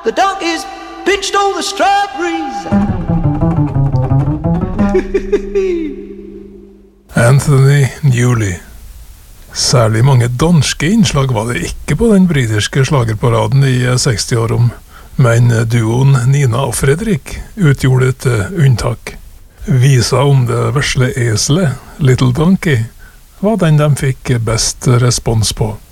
The donkeys pinched all the strawberries. Anthony Newley. Særlig mange danske innslag var det ikke på den britiske slagerparaden i 60-årene, men duoen Nina og Fredrik utgjorde et unntak. Visa om det vesle eselet, Little Donkey, var den de fikk best respons på.